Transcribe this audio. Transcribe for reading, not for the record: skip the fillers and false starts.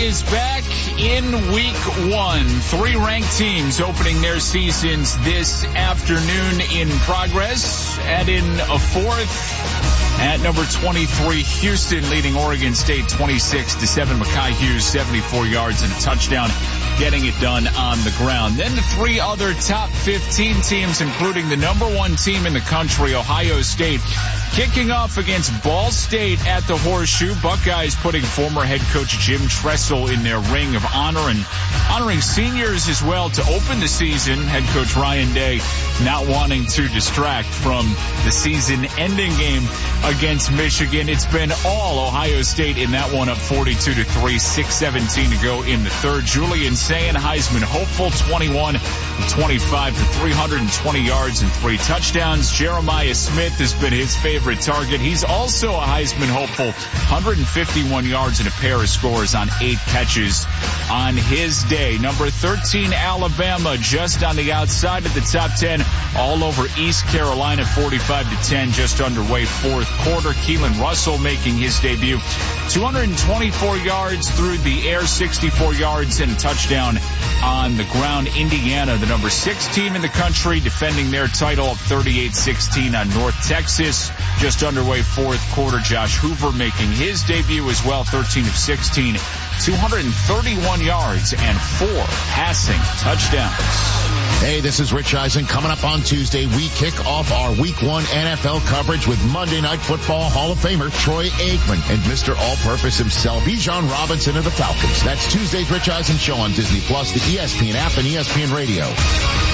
is back in week 1. 3 ranked teams opening their seasons this afternoon in progress. Add in a 4th at number 23, Houston leading Oregon State 26-7. Mekhi Hughes, 74 yards and a touchdown, getting it done on the ground. Then the 3 other top 15 teams, including the number 1 team in the country, Ohio State, kicking off against Ball State at the Horseshoe. Buckeyes putting former head coach Jim Tressel in their ring of honor and honoring seniors as well to open the season. Head coach Ryan Day not wanting to distract from the season-ending game against Michigan. It's been all Ohio State in that one, up 42-3, 6:17 to go in the third. Julian Sayin, Heisman hopeful, 21 of 25 for 320 yards and 3 touchdowns. Jeremiah Smith has been his favorite target. He's also a Heisman hopeful, 151 yards and a pair of scores on 8 catches on his day. Number 13, Alabama, just on the outside of the top 10, all over East Carolina, 45-10, just underway fourth quarter. Keelan Russell making his debut, 224 yards through the air, 64 yards and a touchdown on the ground. Indiana, the number 6 team in the country, defending their title, up 38-16 on North Texas. Just underway fourth quarter, Josh Hoover making his debut as well, 13 of 16, 231 yards and 4 passing touchdowns. Hey, this is Rich Eisen. Coming up on Tuesday, we kick off our Week 1 NFL coverage with Monday Night Football Hall of Famer Troy Aikman and Mr. All-Purpose himself, Bijan Robinson of the Falcons. That's Tuesday's Rich Eisen Show on Disney+, the ESPN app, and ESPN Radio.